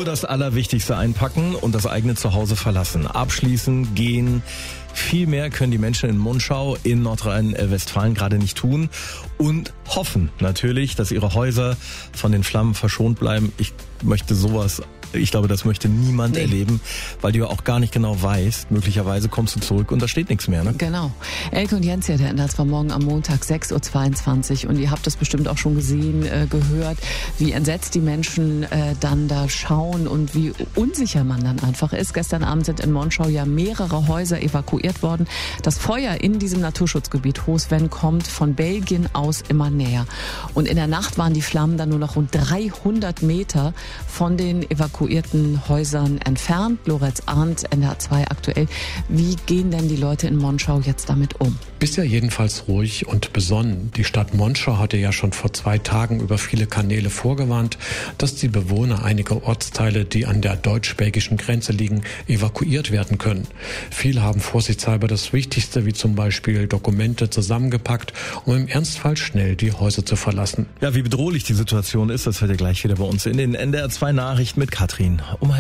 Nur das Allerwichtigste einpacken und das eigene Zuhause verlassen. Abschließen, gehen. Viel mehr können die Menschen in Monschau in Nordrhein-Westfalen gerade nicht tun und hoffen natürlich, dass ihre Häuser von den Flammen verschont bleiben. Ich glaube, das möchte niemand erleben, weil du ja auch gar nicht genau weißt, möglicherweise kommst du zurück und da steht nichts mehr, ne? Genau. Elke und Jens hier, der Einsatz war morgen am Montag 6.22 Uhr und ihr habt das bestimmt auch schon gesehen, gehört, wie entsetzt die Menschen dann da schauen und wie unsicher man dann einfach ist. Gestern Abend sind in Monschau ja mehrere Häuser evakuiert worden. Das Feuer in diesem Naturschutzgebiet Hohsven kommt von Belgien aus immer näher. Und in der Nacht waren die Flammen dann nur noch rund 300 Meter von den evakuierten Häusern entfernt. Lorenz Arndt, NDR 2 aktuell. Wie gehen denn die Leute in Monschau jetzt damit um? Bisher jedenfalls ruhig und besonnen. Die Stadt Monschau hatte ja schon vor 2 Tagen über viele Kanäle vorgewarnt, dass die Bewohner einiger Ortsteile, die an der deutsch-belgischen Grenze liegen, evakuiert werden können. Viele haben vorsichtshalber das Wichtigste, wie zum Beispiel Dokumente, zusammengepackt, um im Ernstfall schnell die Häuser zu verlassen. Ja, wie bedrohlich die Situation ist, das hört ihr gleich wieder bei uns in den NDR 2 Nachrichten mit Katrin um 12:30.